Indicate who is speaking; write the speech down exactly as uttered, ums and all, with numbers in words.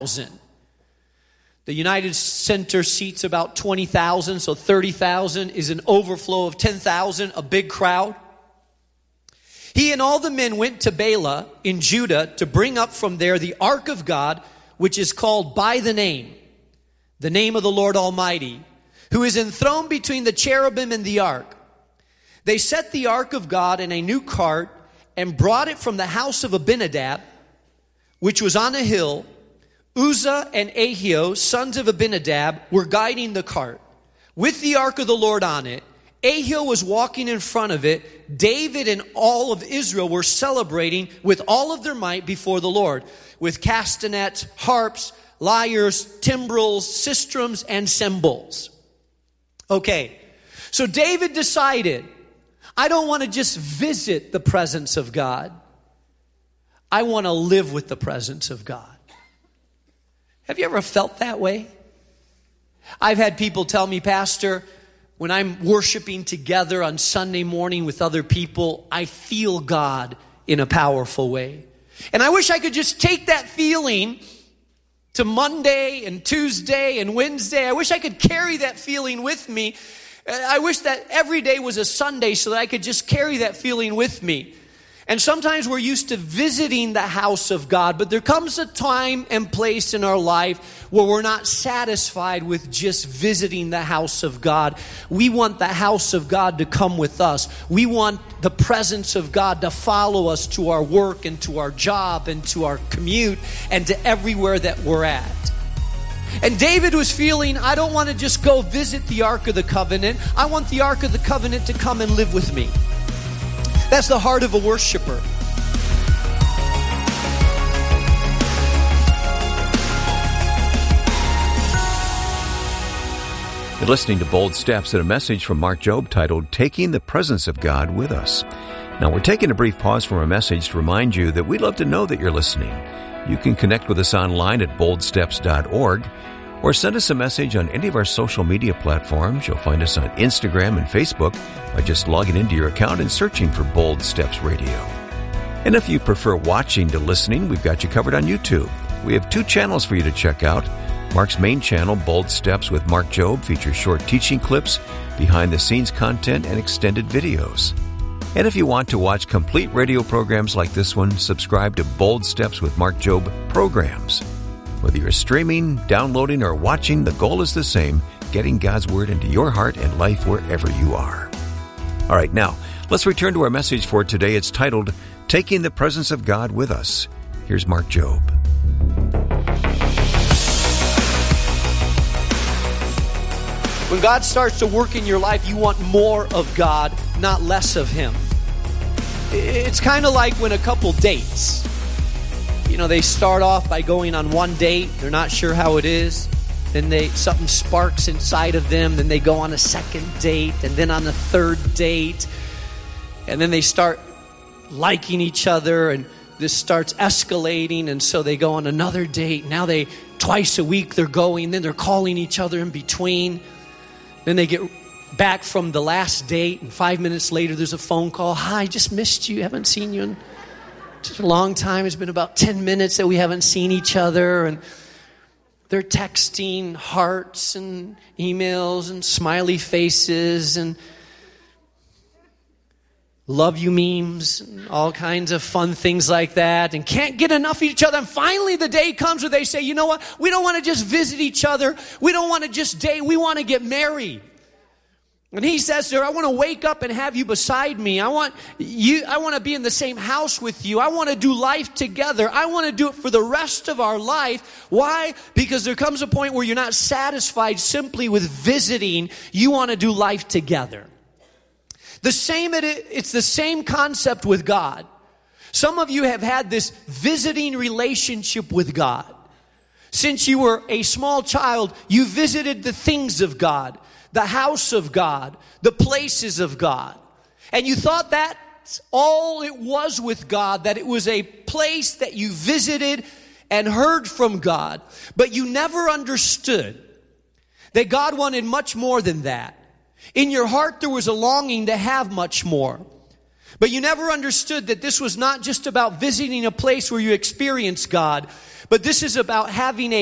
Speaker 1: The United Center seats about twenty thousand, so thirty thousand is an overflow of ten thousand, a big crowd. He and all the men went to Bela in Judah to bring up from there the ark of God, which is called by the name, the name of the Lord Almighty, who is enthroned between the cherubim and the ark. They set the ark of God in a new cart and brought it from the house of Abinadab, which was on a hill. Uzzah and Ahio, sons of Abinadab, were guiding the cart with the ark of the Lord on it. Ahio was walking in front of it. David and all of Israel were celebrating with all of their might before the Lord, with castanets, harps, lyres, timbrels, sistrums, and cymbals. Okay, so David decided, I don't want to just visit the presence of God. I want to live with the presence of God. Have you ever felt that way? I've had people tell me, Pastor, when I'm worshiping together on Sunday morning with other people, I feel God in a powerful way. And I wish I could just take that feeling to Monday and Tuesday and Wednesday. I wish I could carry that feeling with me. I wish that every day was a Sunday so that I could just carry that feeling with me. And sometimes we're used to visiting the house of God, but there comes a time and place in our life where we're not satisfied with just visiting the house of God. We want the house of God to come with us. We want the presence of God to follow us to our work and to our job and to our commute and to everywhere that we're at. And David was feeling, I don't want to just go visit the Ark of the Covenant. I want the Ark of the Covenant to come and live with me. That's the heart of a worshiper.
Speaker 2: You're listening to Bold Steps and a message from Mark Jobe titled, Taking the Presence of God with Us. Now, we're taking a brief pause from our message to remind you that we'd love to know that you're listening. You can connect with us online at bold steps dot org or send us a message on any of our social media platforms. You'll find us on Instagram and Facebook by just logging into your account and searching for Bold Steps Radio. And if you prefer watching to listening, we've got you covered on YouTube. We have two channels for you to check out. Mark's main channel, Bold Steps with Mark Jobe, features short teaching clips, behind-the-scenes content, and extended videos. And if you want to watch complete radio programs like this one, subscribe to Bold Steps with Mark Jobe programs. Whether you're streaming, downloading, or watching, the goal is the same, getting God's Word into your heart and life wherever you are. All right, now, let's return to our message for today. It's titled, Taking the Presence of God with Us. Here's Mark Jobe.
Speaker 1: When God starts to work in your life, you want more of God, not less of Him. It's kind of like when a couple dates. You know, they start off by going on one date. They're not sure how it is. Then they something sparks inside of them. Then they go on a second date, and then on a third date. And then they start liking each other, and this starts escalating, and so they go on another date. Now they, twice a week they're going, then they're calling each other in between. Then they get back from the last date, and five minutes later there's a phone call. Hi, just missed you. Haven't seen you in such a long time. It's been about ten minutes that we haven't seen each other. And they're texting hearts and emails and smiley faces and love you memes and all kinds of fun things like that, and can't get enough of each other. And finally the day comes where they say, you know what? We don't want to just visit each other. We don't want to just date. We want to get married. And he says to her, I want to wake up and have you beside me. I want you, I want to be in the same house with you. I want to do life together. I want to do it for the rest of our life. Why? Because there comes a point where you're not satisfied simply with visiting. You want to do life together. The same, it's the same concept with God. Some of you have had this visiting relationship with God. Since you were a small child, you visited the things of God, the house of God, the places of God. And you thought that's all it was with God, that it was a place that you visited and heard from God. But you never understood that God wanted much more than that. In your heart, there was a longing to have much more. But you never understood that this was not just about visiting a place where you experience God, but this is about having a